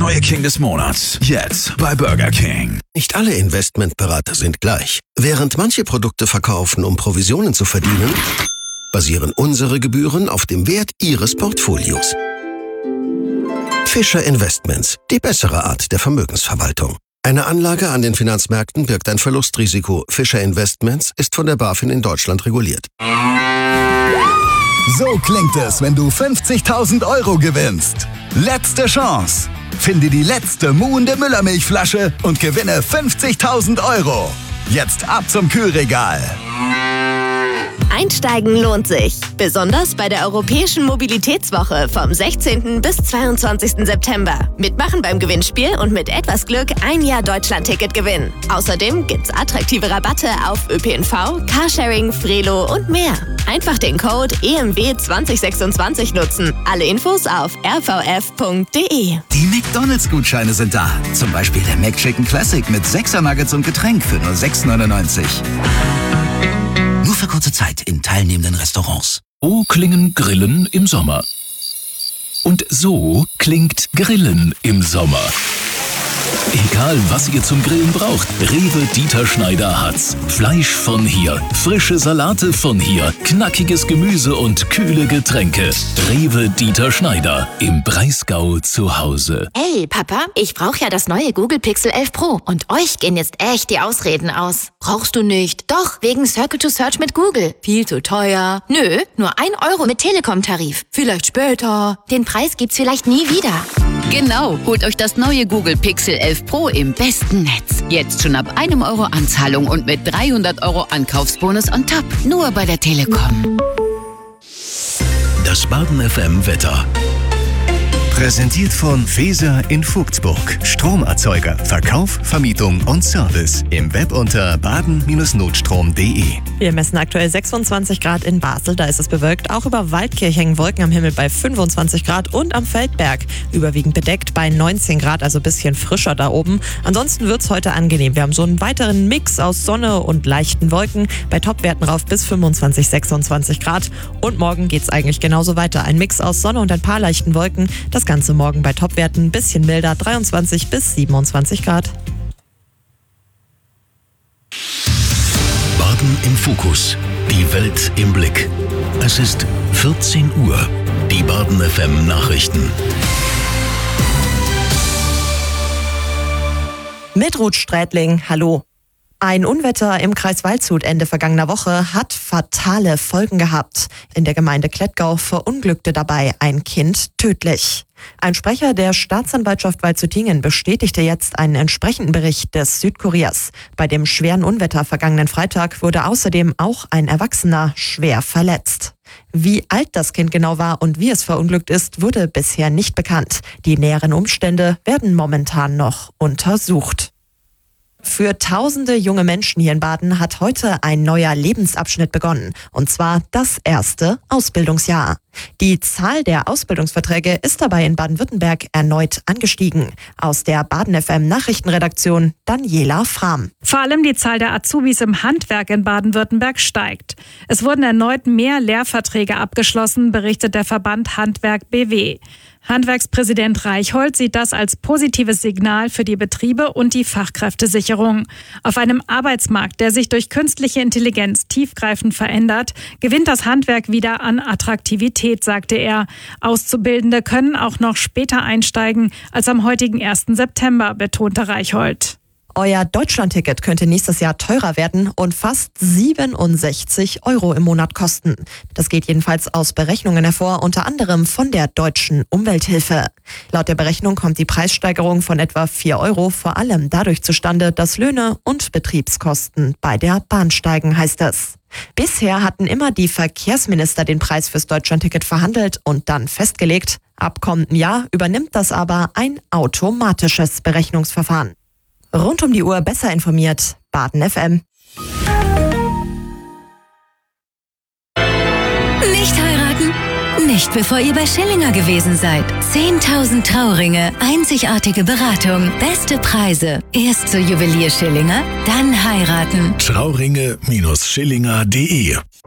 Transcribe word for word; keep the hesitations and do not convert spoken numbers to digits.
neue King des Monats. Jetzt bei Burger King. Nicht alle Investmentberater sind gleich. Während manche Produkte verkaufen, um Provisionen zu verdienen, basieren unsere Gebühren auf dem Wert Ihres Portfolios. Fischer Investments, die bessere Art der Vermögensverwaltung. Eine Anlage an den Finanzmärkten birgt ein Verlustrisiko. Fischer Investments ist von der BaFin in Deutschland reguliert. So klingt es, wenn du fünfzigtausend Euro gewinnst. Letzte Chance. Finde die letzte muhende Müllermilchflasche und gewinne fünfzigtausend Euro. Jetzt ab zum Kühlregal. Einsteigen lohnt sich. Besonders bei der Europäischen Mobilitätswoche vom sechzehnten bis zweiundzwanzigsten September. Mitmachen beim Gewinnspiel und mit etwas Glück ein Jahr Deutschland-Ticket gewinnen. Außerdem gibt's attraktive Rabatte auf Ö P N V, Carsharing, Frelo und mehr. Einfach den Code E M W zwanzig sechsundzwanzig nutzen. Alle Infos auf r v f punkt d e. Die McDonalds-Gutscheine sind da. Zum Beispiel der McChicken Classic mit sechser Nuggets und Getränk für nur sechs neunundneunzig. Nur für kurze Zeit in teilnehmenden Restaurants. So klingen Grillen im Sommer. Und so klingt Grillen im Sommer. Egal, was ihr zum Grillen braucht, Rewe Dieter Schneider hat's. Fleisch von hier, frische Salate von hier, knackiges Gemüse und kühle Getränke. Rewe Dieter Schneider, im Breisgau zu Hause. Hey, Papa, ich brauche ja das neue Google Pixel elf Pro. Und euch gehen jetzt echt die Ausreden aus. Brauchst du nicht? Doch, wegen Circle to Search mit Google. Viel zu teuer. Nö, nur ein Euro mit Telekom-Tarif. Vielleicht später. Den Preis gibt's vielleicht nie wieder. Genau, holt euch das neue Google Pixel elf Pro im besten Netz. Jetzt schon ab einem Euro Anzahlung und mit dreihundert Euro Ankaufsbonus on top. Nur bei der Telekom. Das Baden F M Wetter. Präsentiert von Feser in Vogtsburg. Stromerzeuger, Verkauf, Vermietung und Service. Im Web unter baden Notstrom punkt de. Wir messen aktuell sechsundzwanzig Grad in Basel, da ist es bewölkt. Auch über Waldkirch hängen Wolken am Himmel bei fünfundzwanzig Grad und am Feldberg überwiegend bedeckt bei neunzehn Grad, also ein bisschen frischer da oben. Ansonsten wird es heute angenehm. Wir haben so einen weiteren Mix aus Sonne und leichten Wolken. Bei Topwerten rauf bis fünfundzwanzig, sechsundzwanzig Grad. Und morgen geht es eigentlich genauso weiter. Ein Mix aus Sonne und ein paar leichten Wolken. Das Ganze morgen bei Topwerten ein bisschen milder, dreiundzwanzig bis siebenundzwanzig Grad. Baden im Fokus. Die Welt im Blick. Es ist vierzehn Uhr. Die Baden F M Nachrichten. Mit Ruth Strätling, hallo. Ein Unwetter im Kreis Waldshut Ende vergangener Woche hat fatale Folgen gehabt. In der Gemeinde Klettgau verunglückte dabei ein Kind tödlich. Ein Sprecher der Staatsanwaltschaft Waldshutingen bestätigte jetzt einen entsprechenden Bericht des Südkuriers. Bei dem schweren Unwetter vergangenen Freitag wurde außerdem auch ein Erwachsener schwer verletzt. Wie alt das Kind genau war und wie es verunglückt ist, wurde bisher nicht bekannt. Die näheren Umstände werden momentan noch untersucht. Für tausende junge Menschen hier in Baden hat heute ein neuer Lebensabschnitt begonnen, und zwar das erste Ausbildungsjahr. Die Zahl der Ausbildungsverträge ist dabei in Baden-Württemberg erneut angestiegen. Aus der Baden F M Nachrichtenredaktion Daniela Frahm. Vor allem die Zahl der Azubis im Handwerk in Baden-Württemberg steigt. Es wurden erneut mehr Lehrverträge abgeschlossen, berichtet der Verband Handwerk B W. Handwerkspräsident Reichhold sieht das als positives Signal für die Betriebe und die Fachkräftesicherung. Auf einem Arbeitsmarkt, der sich durch künstliche Intelligenz tiefgreifend verändert, gewinnt das Handwerk wieder an Attraktivität, sagte er. Auszubildende können auch noch später einsteigen als am heutigen ersten September, betonte Reichhold. Euer Deutschlandticket könnte nächstes Jahr teurer werden und fast siebenundsechzig Euro im Monat kosten. Das geht jedenfalls aus Berechnungen hervor, unter anderem von der Deutschen Umwelthilfe. Laut der Berechnung kommt die Preissteigerung von etwa vier Euro vor allem dadurch zustande, dass Löhne und Betriebskosten bei der Bahn steigen, heißt es. Bisher hatten immer die Verkehrsminister den Preis fürs Deutschlandticket verhandelt und dann festgelegt. Ab kommendem Jahr übernimmt das aber ein automatisches Berechnungsverfahren. Rund um die Uhr besser informiert, Baden F M. Nicht heiraten? Nicht bevor ihr bei Schillinger gewesen seid. zehntausend Trauringe, einzigartige Beratung, beste Preise. Erst zur Juwelier Schillinger, dann heiraten. Trauringe Schillinger punkt de